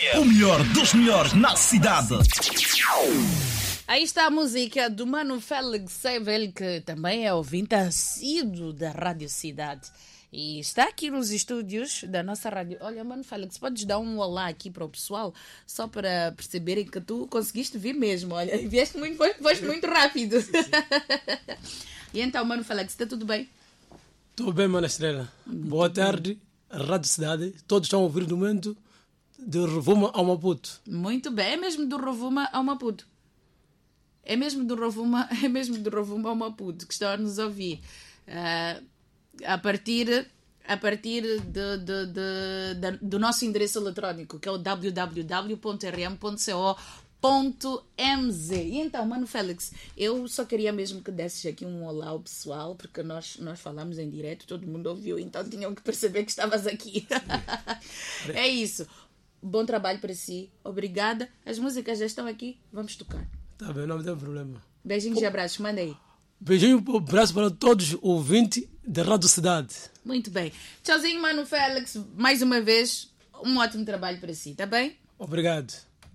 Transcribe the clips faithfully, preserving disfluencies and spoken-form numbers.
O melhor dos melhores na cidade. Aí está a música do Mano Félix Sevel, que também é ouvinte assíduo da Rádio Cidade. E está aqui nos estúdios da nossa rádio. Olha, Mano Félix, podes dar um olá aqui para o pessoal, só para perceberem que tu conseguiste vir mesmo. Olha, vieste muito, foste muito rápido. E então, Mano Félix, está tudo bem? Tudo bem, Mana Estrela. Muito Boa tarde, Rádio Cidade. Todos estão a ouvir do momento de Rovuma ao Maputo. Muito bem, é mesmo do Rovuma ao Maputo. É mesmo do Rovuma, é mesmo do Rovuma ao Maputo que estão a nos ouvir. Uh, a partir, a partir de, de, de, de, do nosso endereço eletrónico, que é o w w w ponto r m ponto co ponto m z. E então, Mano Félix, eu só queria mesmo que desses aqui um olá ao pessoal, porque nós, nós falamos em direto, todo mundo ouviu, então tinham que perceber que estavas aqui. É isso. Bom trabalho para si. Obrigada. As músicas já estão aqui. Vamos tocar. Tá bem, não tem problema. Beijinhos e abraços. Manda aí. Beijinho e abraço para todos os ouvintes da Rádio Cidade. Muito bem. Tchauzinho, Mano Félix. Mais uma vez, um ótimo trabalho para si. Tá bem? Obrigado.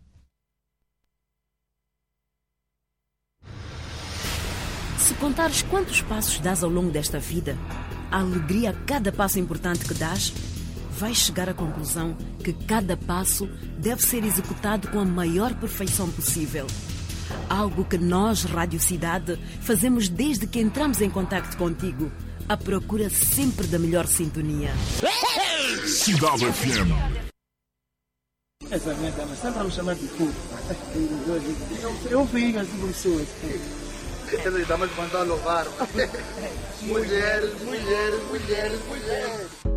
Se contares quantos passos dás ao longo desta vida, a alegria a cada passo importante que dás, vais chegar à conclusão que cada passo deve ser executado com a maior perfeição possível. Algo que nós, Rádio Cidade, fazemos desde que entramos em contacto contigo, à procura sempre da melhor sintonia. Cidade F M. Essa minha dama sempre me chamar de cu. Eu fico assim por pessoas. Essas damas vão estar a louvar. Mulheres, mulheres, mulheres, mulheres.